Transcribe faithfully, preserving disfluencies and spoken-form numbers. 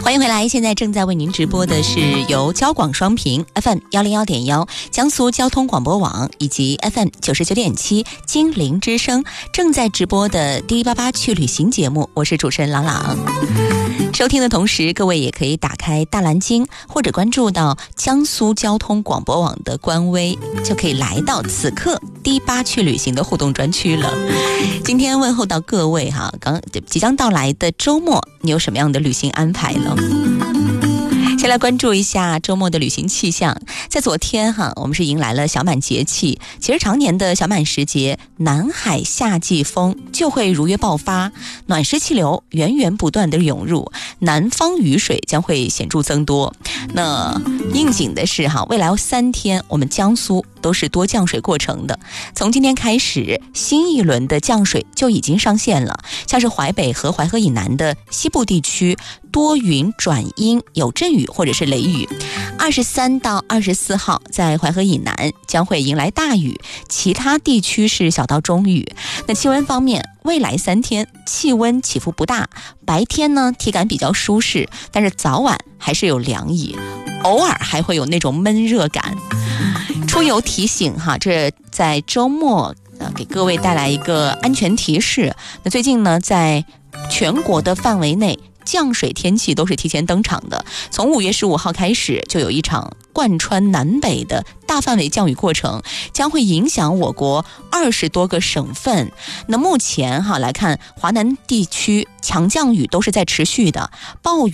欢迎回来，现在正在为您直播的是由交广双频 F M 一零一点一 江苏交通广播网以及 F M 九十九点七金陵之声正在直播的第一八八去旅行节目，我是主持人朗朗。收听的同时，各位也可以打开大蓝鲸或者关注到江苏交通广播网的官微，就可以来到此刻第八去旅行的互动专区了。今天问候到各位哈，刚即将到来的周末，你有什么样的旅行安排呢？先来关注一下周末的旅行气象。在昨天哈，我们是迎来了小满节气。其实常年的小满时节，南海夏季风就会如约爆发，暖湿气流源源不断的涌入，南方雨水将会显著增多。那应景的是哈，未来三天我们江苏都是多降水过程的。从今天开始，新一轮的降水就已经上线了，像是淮北和淮河以南的西部地区多云转阴，有阵雨或者是雷雨。二十三到二十四号，在淮河以南将会迎来大雨，其他地区是小到中雨。那气温方面，未来三天气温起伏不大，白天呢体感比较舒适，但是早晚还是有凉意，偶尔还会有那种闷热感。出游提醒哈，这在周末呃给各位带来一个安全提示。那最近呢，在全国的范围内，降水天气都是提前登场的。从五月十五号开始，就有一场贯穿南北的大范围降雨过程，将会影响我国二十多个省份。那目前哈来看，华南地区强降雨都是在持续的，暴雨